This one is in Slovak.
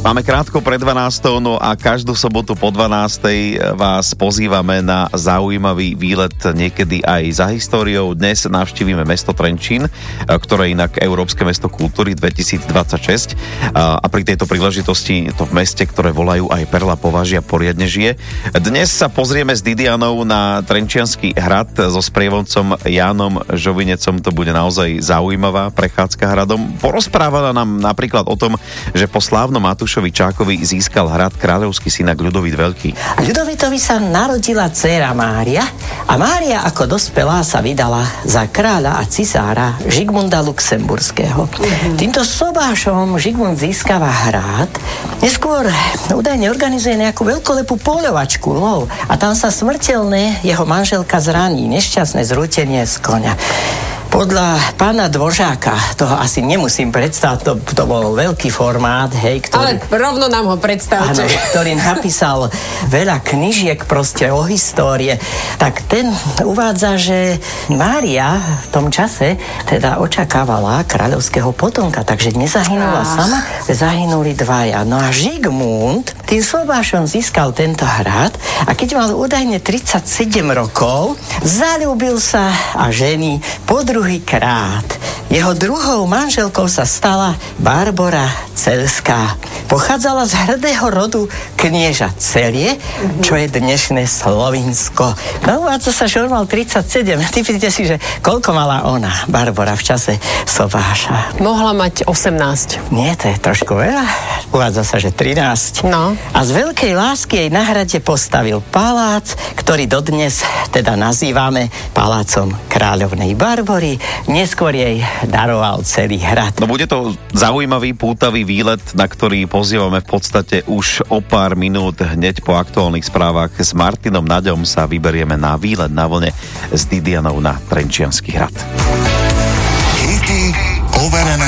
Máme krátko pred 12. No a každú sobotu po 12. vás pozývame na zaujímavý výlet niekedy aj za históriou. Dnes navštívime mesto Trenčín, ktoré je inak Európske mesto kultúry 2026. A pri tejto príležitosti to v meste, ktoré volajú aj Perla považia, poriadne žije. Dnes sa pozrieme s Didianou na Trenčiansky hrad so sprievodcom Jánom Žovinecom. To bude naozaj zaujímavá prechádzka hradom. Porozprávala nám napríklad o tom, že po slávnom Matúšovi Čákovi získal hrad kráľovský synak Ľudovít Veľký. Ľudovitovi sa narodila dcéra Mária a Mária ako dospelá sa vydala za kráľa a cisára Žigmunda Luxemburského. Týmto sobášom Žigmund získava hrad, neskôr údajne organizuje nejakú veľkolepú poľovačku, lov, a tam sa smrteľne jeho manželka zraní, nešťastné zrútenie z koňa. Podľa pána Dvořáka, toho asi nemusím predstaviť, to bol veľký formát, hej, ktorý... Ale rovno nám ho predstavte. Áno, ktorý napísal veľa knižiek proste o histórie, tak ten uvádza, že Mária v tom čase teda očakávala kráľovského potomka, takže nezahynula sama, zahynuli dvaja. No a Žigmund tým sobášom získal tento hrad a keď mal údajne 37 rokov, zaľúbil sa a žení po druhýkrát. Jeho druhou manželkou sa stala Barbora Celská. Pochádzala z hrdého rodu knieža Celie, čo je dnešné Slovinsko. No uvádza sa, že on mal 37. Typite si, že koľko mala ona, Barbora, v čase sobáša? Mohla mať 18. Nie, to je trošku veľa. Uvádza sa, že 13. No. A z veľkej lásky jej na hrade postavil palác, ktorý dodnes teda nazývame Palácom kráľovnej Barbory. Neskôr jej daroval celý hrad. No bude to zaujímavý pútavý výlet, na ktorý pozývame v podstate už o pár minút. Hneď po aktuálnych správach s Martinom Naďom sa vyberieme na výlet na vlne s Didianou na Trenčiansky hrad. Hity overené